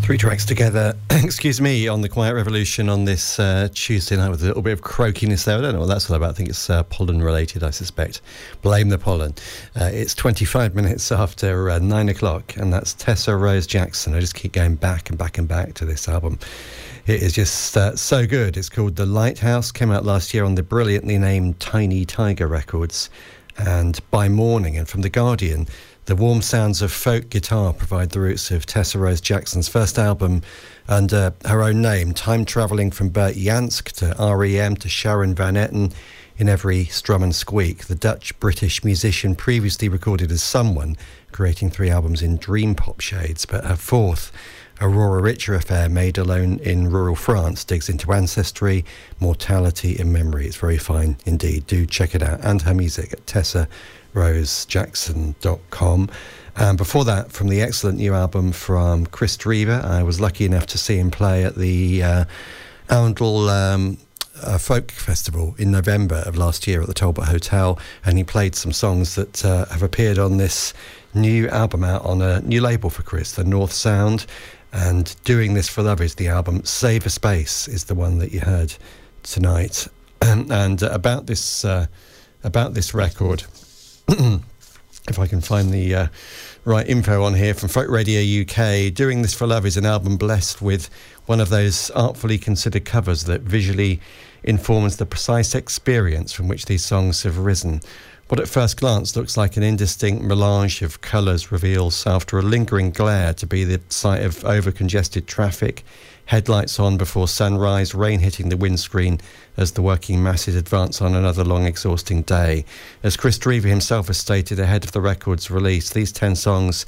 Three tracks together, excuse me, on the Quiet Revolution on this Tuesday night with a little bit of croakiness there. I don't know what that's all about. I think it's pollen related, I suspect. Blame the pollen. It's 25 minutes after 9 o'clock, and that's Tessa Rose Jackson. I just keep going back and back and back to this album. It is just so good. It's called The Lighthouse, came out last year on the brilliantly named Tiny Tiger Records and By Morning. And from The Guardian, the warm sounds of folk guitar provide the roots of Tessa Rose Jackson's first album under her own name, time-travelling from Bert Jansch to R.E.M. to Sharon Van Etten in every strum and squeak. The Dutch-British musician previously recorded as Someone, creating 3 albums in dream pop shades, but her fourth, Aurora Richer affair, made alone in rural France, digs into ancestry, mortality and memory. It's very fine indeed. Do check it out. And her music at tessarosejackson.com. And before that, from the excellent new album from Chris Drever, I was lucky enough to see him play at the Oundle Folk Festival in November of last year at the Talbot Hotel, and he played some songs that have appeared on this new album out on a new label for Chris, the North Sound. And Doing This for Love is the album. Save a Space is the one that you heard tonight. And about this record, if I can find the right info on here from Folk Radio UK, Doing This for Love is an album blessed with one of those artfully considered covers that visually informs the precise experience from which these songs have arisen. What at first glance looks like an indistinct melange of colours reveals after a lingering glare to be the site of over-congested traffic, headlights on before sunrise, rain hitting the windscreen as the working masses advance on another long, exhausting day. As Chris Drever himself has stated ahead of the record's release, these 10 songs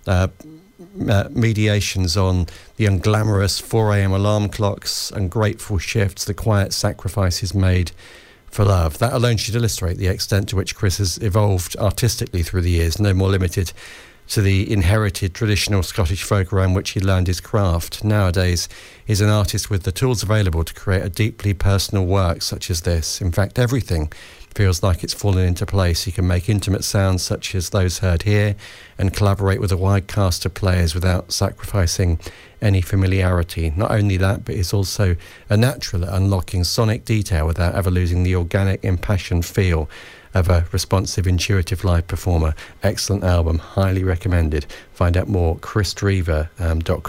mediations on the unglamorous 4 a.m. alarm clocks and grateful shifts, the quiet sacrifices made for love. That alone should illustrate the extent to which Chris has evolved artistically through the years, no more limited to the inherited traditional Scottish folk around which he learned his craft. Nowadays, he's an artist with the tools available to create a deeply personal work such as this. In fact, everything feels like it's fallen into place. He can make intimate sounds such as those heard here and collaborate with a wide cast of players without sacrificing any familiarity. Not only that, but he's also a natural at unlocking sonic detail without ever losing the organic, impassioned feel of a responsive, intuitive live performer. Excellent album, highly recommended. Find out more, chrisdrever.com.